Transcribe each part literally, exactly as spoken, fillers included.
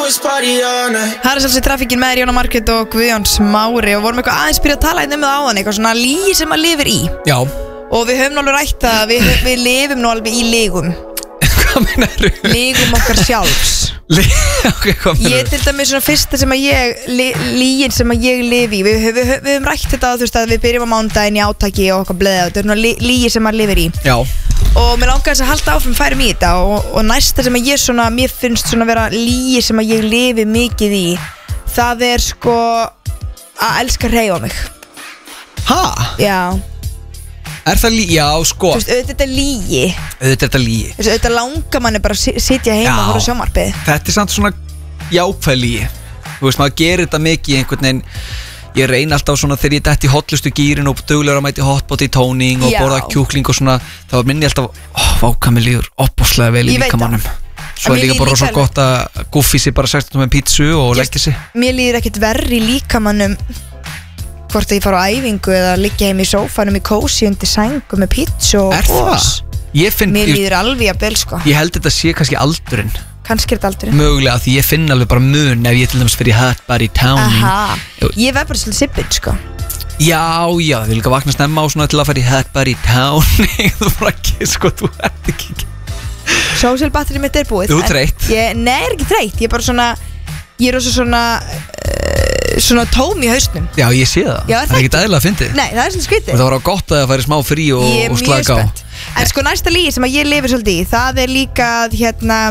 Það er svolítið trafikkin með Jóna Margrét og Guðjón Smári og vorum eitthvað aðeins byrja að tala um það áðan, eitthvað svona lígi sem maður lifir í. Já. Og við höfum alveg rætt að við, við lifum nú alveg í ligum. Hvað meinar þú? Ligum okkar sjálfs. Okay, ég til dæmis svona fyrsta sem að ég li, lígin sem að ég lifi í við, við, við, við höfum rætt þetta þú veist að við byrjum á mánudaginn í átaki og okkar bleða þetta er svona li, lígi sem maður lifir í. Já. Og mér langar þess að halda áfram færum í þetta og, og næsta sem að ég svona mér finnst svona vera lígi sem að ég lifi mikið í það er sko að elska hreyfa mig. Ha? Já. Er það lígi? Já, sko. Þú veist, auðvitað er lígi. Auðvitað er þetta lígi. Þú veist, auðvitað langar manni bara að sitja heima og horfa á sjónvarpið. Þetta er samt svona jákvæð lígi. Þú veist, maður gerir þetta mikið einhvern veginn. Ég reyna alltaf svona þegar ég detti í hotlustu gýrin og duglegur að mæti hotpot í tóning og Já. borða kjúkling og svona. Þá minn ég alltaf, ó, vá, hvað mér líður opbúslega vel í líkamannum. Svo er líka bara svo gott að guffi sig bara sextán með pítsu og leggja sig. Mér líður ekkert verri í líkamannum hvort að ég fara á æfingu eða liggja heim í sófanum í kósi undir sængu með pítsu og Er það? Ég finn, Mér ég, líður alveg að bel sko ég held þetta sé kannski aldurinn. Kannski er þetta aldurinn. Mögulega því ég finn alveg bara mun ef ég til dæmis fyrir hot body towning. Aha, ég verð bara svolítið sippin sko. Já, já, þið vil líka vakna snemma á svona til að fara í hot body towning. Þú bara ekki, sko, þú ert ekki. Social battery mitt er búið. Þú ert þreytt. Ég, nei, er ekki þreytt, ég er bara svona ég er også svona uh, svona tóm í hausnum. Já, ég sé það. Já, er það er ekki dæðilega að fyndið. Nei, það er svona skrítið. Og það var á gott að það færi smá frí og, og slaka á. En sko næsta lígi sem að ég lifir svolítið í, það er líka að hérna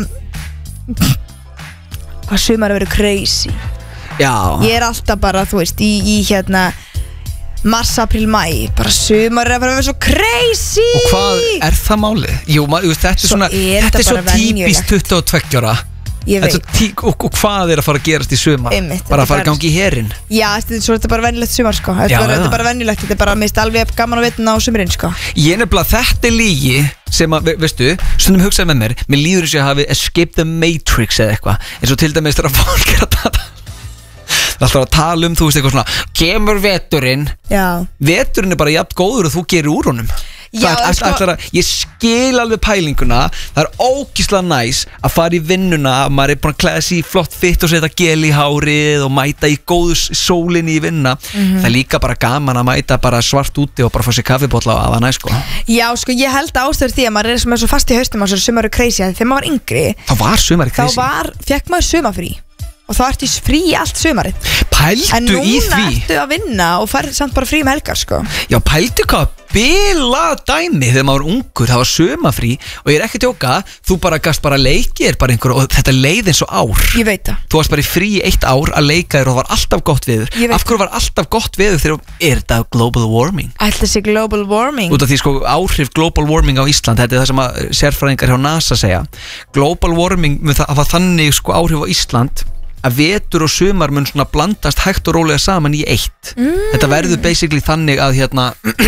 að sumar að vera crazy. Já. Ég er alltaf bara, þú veist, í, í hérna mars, apríl, mæ, bara sumar er að vera svo crazy. Og hvað er það málið? Jú, maður, þetta er Svo svona er þetta er þetta svo bara típist venjulegt. tuttugu og tveggja ára. Ég Þetta er veit. svo tí, og, og hvað er að fara að gerast í sumar? Einmitt, Bara að þetta fara er- að gangi í herinn. Já, þetta er svo þetta er bara venjulegt sumar sko. Þetta Já, er bara- já. þetta er bara venjulegt, þetta er bara mist alveg gaman að vitna á sumurinn sko. Ég er nefnilega, þetta er lígi sem að, ve- veistu, stundum hugsaði með mér, mér líður þess að ég hafi escaped the matrix eða eitthvað, eins og til dæmis þegar fólk er að tala það er alltaf að tala um, þú veist, eitthvað svona kemur veturinn, Já. veturinn er bara jafn góður og þú gerir úr honum. Já, Það er sko- ætlar að, ég skil alveg pælinguna, það er ógíslega næs að fara í vinnuna, maður er búin að klæða sig í flott fitt og setja gel í hárið og mæta í góðu sólinni í vinna. Mhm. Það er líka bara gaman að mæta bara svart úti og bara fá sér kaffibotla og aða næs sko. Já, sko, ég held að ástæður því að maður er sem er svo fast í haustum á svo sumar er crazy að þegar maður var yngri Það var sumari þá crazy. var, fekk maður sumarfrí og þá ertu í frí allt sumarið. Pældu En núna í því. ertu að vinna og færð samt bara frí um helgar sko. Já, pældu hvað bila dæmi þegar maður var ungur, það var sumafrí og ég er ekki að djóka, þú bara gast bara leikir bara einhver og þetta leið eins og ár. Ég veit það. Þú varst bara í frí í eitt ár að leika þér og það var alltaf gott veður. Ég veit Af hverju var alltaf gott veður þegar er þetta global warming? Ætli þessi global warming. Út af því sko áhrif global warming á Ísland, þetta er það sem að sérfræðingar hjá NASA segja. Global warming mun það hafa þannig sko áhrif á Ísland að vetur og sumar mun svona blandast hægt og rólega saman í eitt. Mm. Þetta verður basically þannig að hérna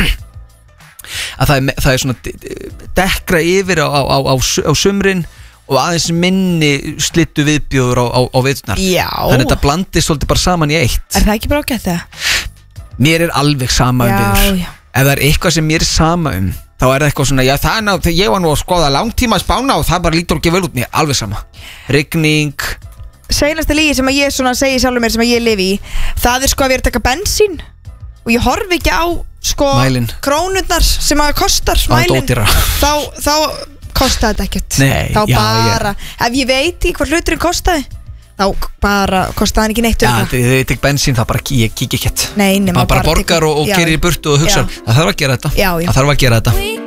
að það er, það er svona de- de- dekkra yfir á, á, á, á, su- á sumrin og aðeins minni slittu viðbjóður á, á, á veturnar. Já. Þannig að þetta blandist svolítið bara saman í eitt. Er það ekki bara ágætt það? Mér er alveg sama um Já, viður. já. Ef það er eitthvað sem mér er sama um, þá er það eitthvað svona, já það er ná, þegar ég var nú að skoða langtíma spána og það bara lítur ekki vel út. Mér er alveg sama. Rigning. Seinasta lígi sem að ég svona segi sjálfur mér sem að ég lifi í, það er sko að við erum að taka bensín og ég horfi ekki á sko Mælinn. krónurnar sem að kostar Á mælinn. dótira. þá, þá kostar þetta ekkert. Nei, þá já, bara, ef ég veit ekki hvað hluturinn kostaði þá bara kostaði hann ekki neitt Já, örugglega. þegar ég tek bensín það bara, ég kík ekkert. Nei, nema Maður bara borgar tekur- og, og já, keyrir í burtu og hugsa, já. það þarf að gera þetta. Já, já. Það þarf að gera þetta.